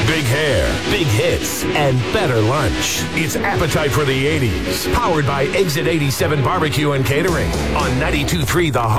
Big hair, big hits, and better lunch. It's Appetite for the 80s, powered by Exit 87 Barbecue and Catering on 92.3 The